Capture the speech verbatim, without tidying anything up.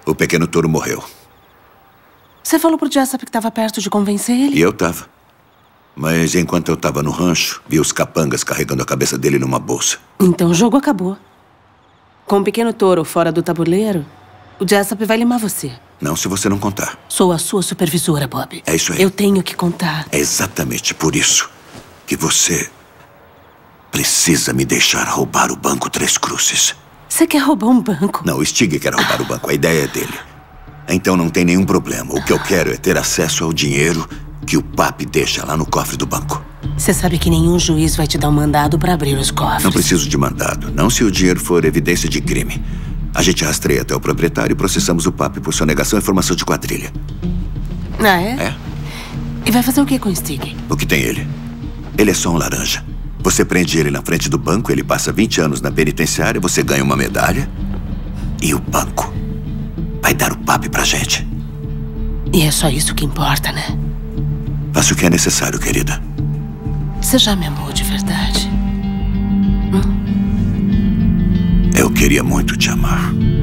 O pequeno touro morreu. Você falou pro Jessup que estava perto de convencer ele? E eu tava. Mas enquanto eu tava no rancho, vi os capangas carregando a cabeça dele numa bolsa. Então o jogo acabou. Com o pequeno touro fora do tabuleiro, o Jessup vai limar você. Não se você não contar. Sou a sua supervisora, Bob. É isso aí. Eu tenho que contar. É exatamente por isso que você precisa me deixar roubar o Banco Três Cruzes. Você quer roubar um banco? Não, o Stig quer roubar o banco. A ideia é dele. Então não tem nenhum problema. O que eu quero é ter acesso ao dinheiro que o papi deixa lá no cofre do banco. Você sabe que nenhum juiz vai te dar um mandado pra abrir os cofres. Não preciso de mandado. Não se o dinheiro for evidência de crime. A gente rastreia até o proprietário e processamos o papi por sonegação e formação de quadrilha. Ah, é? É. E vai fazer o que com o Stig? O que tem ele? Ele é só um laranja. Você prende ele na frente do banco, ele passa vinte anos na penitenciária, você ganha uma medalha e o banco vai dar o papi pra gente. E é só isso que importa, né? Faça o que é necessário, querida. Você já me amou de verdade? Hum? Eu queria muito te amar.